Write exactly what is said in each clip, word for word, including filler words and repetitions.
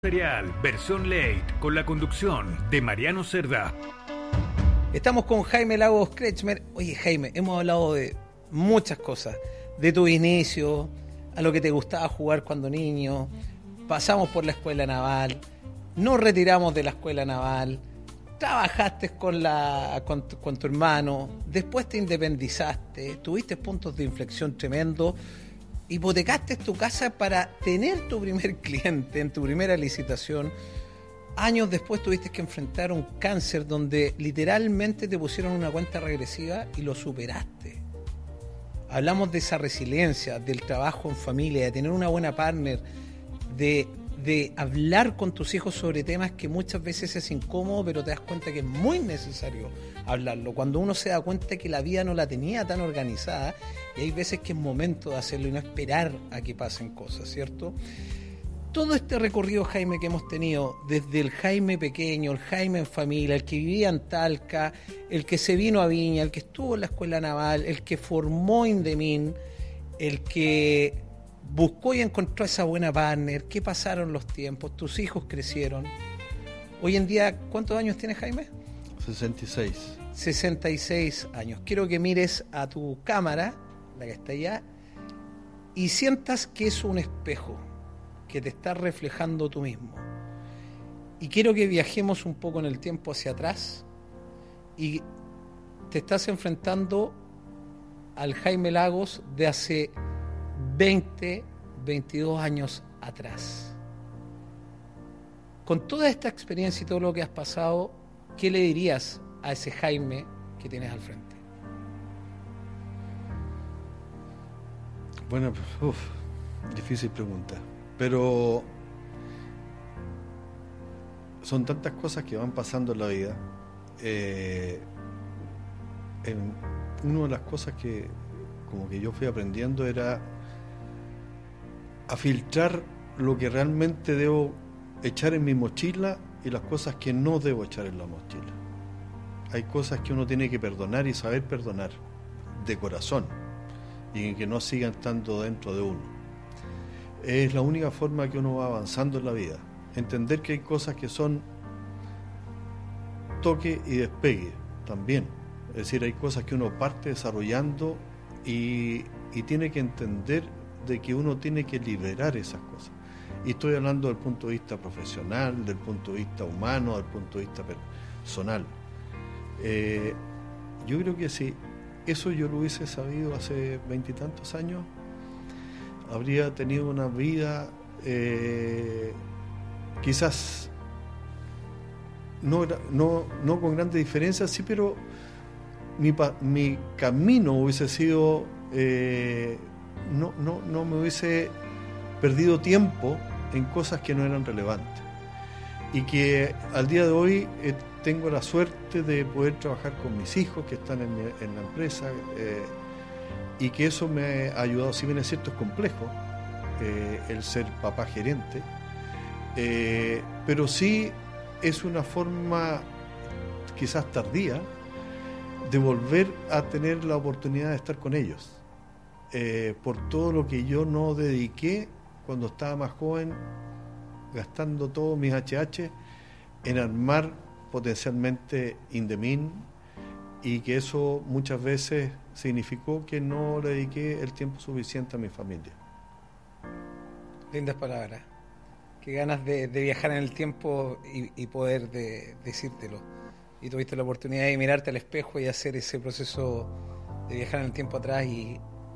Serial, versión late, con la conducción de Mariano Cerda. Estamos con Jaime Lagos Kretschmer. Oye, Jaime, hemos hablado de muchas cosas. De tu inicio, a lo que te gustaba jugar cuando niño. Pasamos por la escuela naval. Nos retiramos de la escuela naval. Trabajaste con, la, con, tu, con tu hermano. Después te independizaste. Tuviste puntos de inflexión tremendos. Hipotecaste tu casa para tener tu primer cliente en tu primera licitación. Años después tuviste que enfrentar un cáncer donde literalmente te pusieron una cuenta regresiva y lo superaste. Hablamos de esa resiliencia, del trabajo en familia, de tener una buena partner, de, de hablar con tus hijos sobre temas que muchas veces es incómodo, pero te das cuenta que es muy necesario hablarlo. Cuando uno se da cuenta que la vida no la tenía tan organizada, y hay veces que es momento de hacerlo y no esperar a que pasen cosas, ¿cierto? Todo este recorrido, Jaime, que hemos tenido, desde el Jaime pequeño, el Jaime en familia, el que vivía en Talca, el que se vino a Viña, el que estuvo en la escuela naval, el que formó Indemin, el que buscó y encontró esa buena partner, ¿qué pasaron los tiempos? Tus hijos crecieron. Hoy en día, ¿cuántos años tienes, Jaime? sesenta y seis. sesenta y seis años. Quiero que mires a tu cámara, la que está allá, y sientas que es un espejo que te está reflejando tú mismo. Y quiero que viajemos un poco en el tiempo hacia atrás y te estás enfrentando al Jaime Lagos de hace veinte, veintidós años atrás. Con toda esta experiencia y todo lo que has pasado, ¿qué le dirías a ese Jaime que tienes al frente? Bueno, uf, difícil pregunta. Pero son tantas cosas que van pasando en la vida. Eh, en, una de las cosas que como que yo fui aprendiendo era a filtrar lo que realmente debo echar en mi mochila y las cosas que no debo echar en la mochila. Hay cosas que uno tiene que perdonar y saber perdonar de corazón y que no sigan estando dentro de uno. Es la única forma que uno va avanzando en la vida. Entender que hay cosas que son toque y despegue también. Es decir, hay cosas que uno parte desarrollando y, y tiene que entender de que uno tiene que liberar esas cosas. Y estoy hablando del punto de vista profesional, del punto de vista humano, del punto de vista personal. Eh, yo creo que si eso yo lo hubiese sabido hace veintitantos años, habría tenido una vida eh, quizás no, no, no con grandes diferencias, sí, pero mi, mi camino hubiese sido, eh, no, no, no me hubiese perdido tiempo en cosas que no eran relevantes. Y que al día de hoy eh, tengo la suerte de poder trabajar con mis hijos que están en, mi, en la empresa, eh, y que eso me ha ayudado, si bien es cierto es complejo eh, el ser papá gerente, eh, pero sí es una forma quizás tardía de volver a tener la oportunidad de estar con ellos, eh, por todo lo que yo no dediqué cuando estaba más joven, gastando todos mis H H en armar potencialmente Indemin, y que eso muchas veces significó que no le dediqué el tiempo suficiente a mi familia. Lindas palabras. Qué ganas de, de viajar en el tiempo y, y poder de, decírtelo. Y tuviste la oportunidad de mirarte al espejo y hacer ese proceso de viajar en el tiempo atrás y,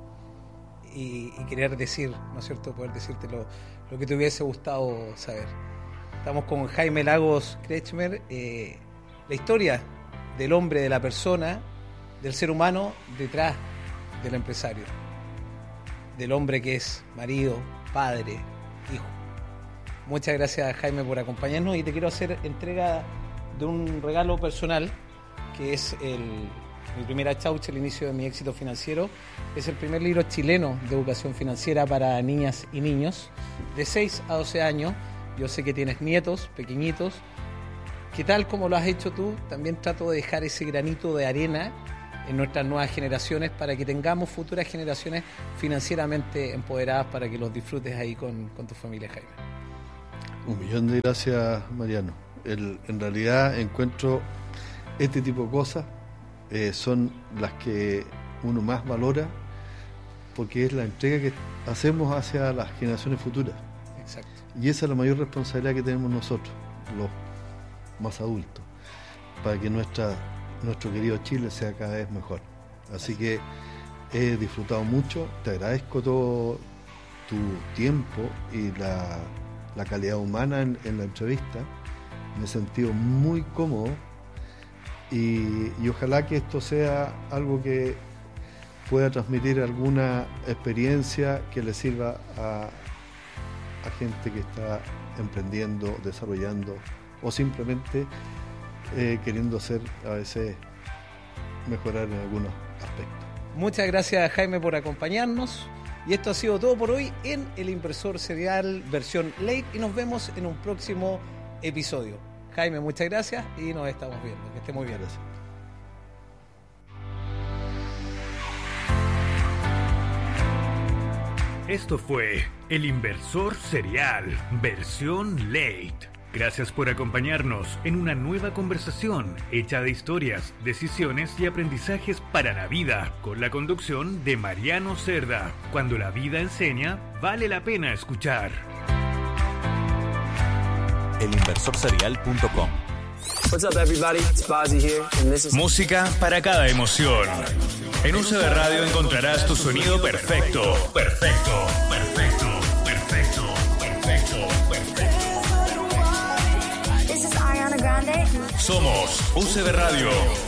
y, y querer decir, ¿no es cierto?, poder decirte lo, lo que te hubiese gustado saber. Estamos con Jaime Lagos Kretschmer, eh, la historia del hombre, de la persona, del ser humano detrás del empresario, del hombre que es marido, padre, hijo. Muchas gracias, Jaime, por acompañarnos, y te quiero hacer entrega de un regalo personal que es el, el primer achauche, el inicio de mi éxito financiero. Es el primer libro chileno de educación financiera para niñas y niños de seis a doce años. Yo sé que tienes nietos pequeñitos, que tal como lo has hecho tú, también trato de dejar ese granito de arena en nuestras nuevas generaciones para que tengamos futuras generaciones financieramente empoderadas, para que los disfrutes ahí con, con tu familia, Jaime. Un millón de gracias, Mariano. El, en realidad encuentro este tipo de cosas eh, son las que uno más valora, porque es la entrega que hacemos hacia las generaciones futuras. Exacto. Y esa es la mayor responsabilidad que tenemos nosotros, los más adultos, para que nuestra, nuestro querido Chile sea cada vez mejor. Así que he disfrutado mucho, te agradezco todo tu tiempo y la, la calidad humana en, en la entrevista. Me he sentido muy cómodo y, y ojalá que esto sea algo que pueda transmitir alguna experiencia que le sirva a, a gente que está emprendiendo, desarrollando o simplemente eh, queriendo hacer a veces mejorar en algunos aspectos. Muchas gracias, Jaime, por acompañarnos. Y esto ha sido todo por hoy en El Inversor Serial versión Late y nos vemos en un próximo episodio. Jaime, muchas gracias y nos estamos viendo. Que esté muy bien. Gracias. Esto fue El Inversor Serial versión Late. Gracias por acompañarnos en una nueva conversación hecha de historias, decisiones y aprendizajes para la vida, con la conducción de Mariano Cerda. Cuando la vida enseña, vale la pena escuchar. el inversor serial punto com. What's up, everybody? It's Bazzi here, and this is... Música para cada emoción. En U C B Radio encontrarás tu sonido perfecto. Perfecto, perfecto, perfecto, perfecto, perfecto. This is Ariana Grande. Somos U C B Radio.